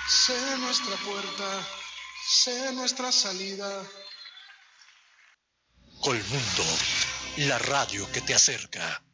Sé nuestra puerta, sé nuestra salida. Colmundo, la radio que te acerca.